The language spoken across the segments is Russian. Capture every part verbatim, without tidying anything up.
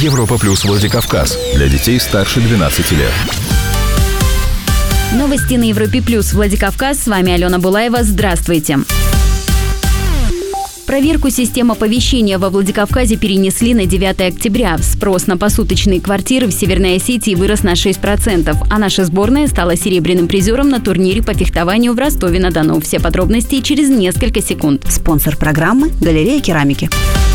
Европа Плюс Владикавказ для детей старше двенадцати лет. Новости на Европе Плюс Владикавказ. С вами Алена Булаева. Здравствуйте. Проверку систем оповещения во Владикавказе перенесли на девятое октября. Спрос на посуточные квартиры в Северной Осетии вырос на шесть процентов, а наша сборная стала серебряным призером на турнире по фехтованию в Ростове-на-Дону. Все подробности через несколько секунд. Спонсор программы – галерея керамики.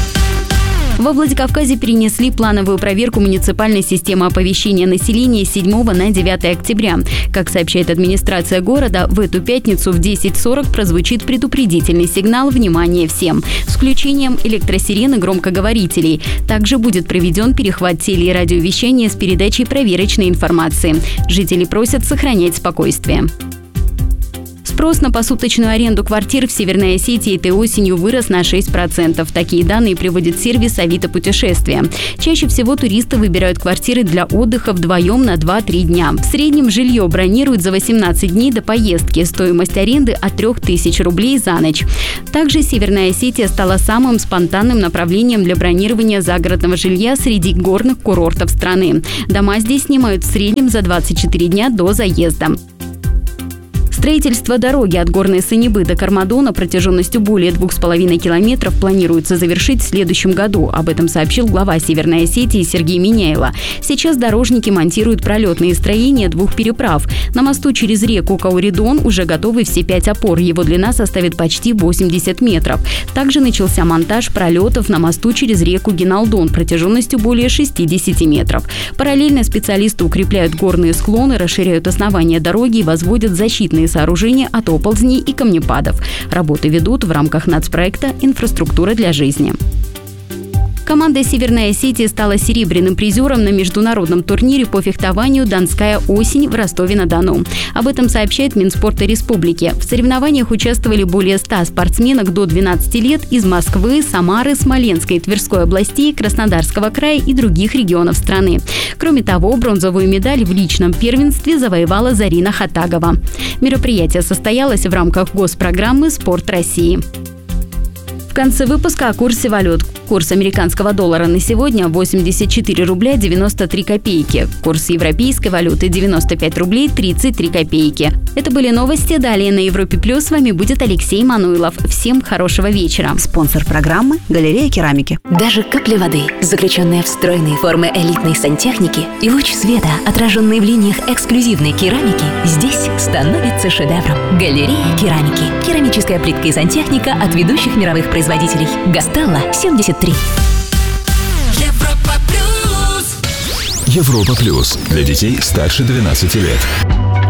Во Владикавказе перенесли плановую проверку муниципальной системы оповещения населения с седьмого на девятое октября. Как сообщает администрация города, в эту пятницу в десять сорок прозвучит предупредительный сигнал «Внимание всем!» с включением электросирен и громкоговорителей. Также будет проведен перехват теле- и радиовещания с передачей проверочной информации. Жители просят сохранять спокойствие. Спрос на посуточную аренду квартир в Северной Осетии этой осенью вырос на шесть процентов. Такие данные приводит сервис Авито Путешествия. Чаще всего туристы выбирают квартиры для отдыха вдвоем на два-три дня. В среднем жилье бронируют за восемнадцать дней до поездки. Стоимость аренды от трёх тысяч рублей за ночь. Также Северная Осетия стала самым спонтанным направлением для бронирования загородного жилья среди горных курортов страны. Дома здесь снимают в среднем за двадцать четыре дня до заезда. Строительство дороги от Горной Санибы до Кармадона протяженностью более двух с половиной километров планируется завершить в следующем году. Об этом сообщил глава Северной Осетии Сергей Миняйло. Сейчас дорожники монтируют пролетные строения двух переправ. На мосту через реку Кауридон уже готовы все пять опор. Его длина составит почти восемьдесят метров. Также начался монтаж пролетов на мосту через реку Геналдон протяженностью более шестидесяти метров. Параллельно специалисты укрепляют горные склоны, расширяют основания дороги и возводят защитные сооружения от оползней и камнепадов. Работы ведут в рамках нацпроекта «Инфраструктура для жизни». Команда Северной Осетии стала серебряным призером на международном турнире по фехтованию «Донская осень» в Ростове-на-Дону. Об этом сообщает Минспорта Республики. В соревнованиях участвовали более ста спортсменок до двенадцати лет из Москвы, Самары, Смоленской, Тверской областей, Краснодарского края и других регионов страны. Кроме того, бронзовую медаль в личном первенстве завоевала Зарина Хатагова. Мероприятие состоялось в рамках госпрограммы «Спорт России». В конце выпуска о курсе валют. Курс американского доллара на сегодня восемьдесят четыре рубля девяносто три копейки. Курс европейской валюты девяносто пять рублей тридцать три копейки. Это были новости. Далее на Европе Плюс с вами будет Алексей Мануилов. Всем хорошего вечера. Спонсор программы – галерея керамики. Даже капля воды, заключенная в стройные формы элитной сантехники, и луч света, отраженный в линиях эксклюзивной керамики, здесь становится шедевром. Галерея керамики. Керамическая плитка и сантехника от ведущих мировых производителей. Гастелло семьдесят три. Европа Плюс. Европа Плюс для детей старше двенадцати лет.